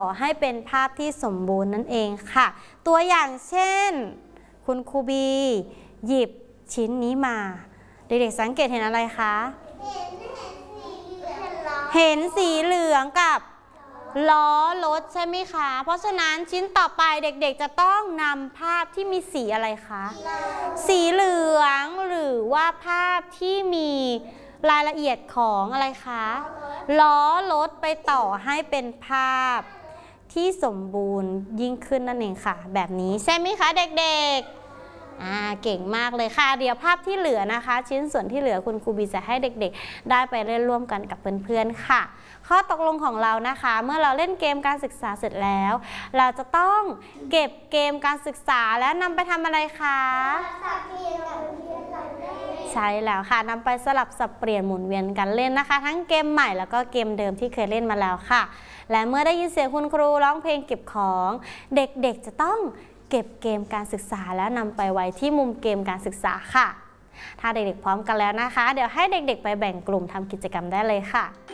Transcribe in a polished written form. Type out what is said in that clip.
ให้เป็นภาพที่สมบูรณ์นั่นเองค่ะตัวอย่างเช่นคุณครูบีหยิบชิ้นนี้มาเด็กๆสังเกตเห็นอะไรคะเห็นสีเหลืองกับล้อรถใช่ไหมคะเพราะฉะนั้นชิ้นต่อไปเด็กๆจะต้องนำภาพที่มีสีอะไรคะสีเหลืองหรือว่าภาพที่มีรายละเอียดของอะไรคะล้อรถไปต่อให้เป็นภาพที่สมบูรณ์ยิ่งขึ้นนั่นเองค่ะแบบนี้ใช่ไหมคะเด็กๆเก่งมากเลยค่ะเดี๋ยวภาพที่เหลือนะคะชิ้นส่วนที่เหลือคุณครูบีจะให้เด็กๆได้ไปเล่นร่วมกันกับเพื่อนๆค่ะข้อตกลงของเรานะคะเมื่อเราเล่นเกมการศึกษาเสร็จแล้วเราจะต้องเก็บเกมการศึกษาแล้วนำไปทำอะไรคะใช่แล้วค่ะนำไปสลับสับเปลี่ยนหมุนเวียนกันเล่นนะคะทั้งเกมใหม่แล้วก็เกมเดิมที่เคยเล่นมาแล้วค่ะและเมื่อได้ยินเสียงคุณครูร้องเพลงเก็บของเด็กๆจะต้องเก็บเกมการศึกษาแล้วนำไปไว้ที่มุมเกมการศึกษาค่ะถ้าเด็กๆพร้อมกันแล้วนะคะเดี๋ยวให้เด็กๆไปแบ่งกลุ่มทำกิจกรรมได้เลยค่ะ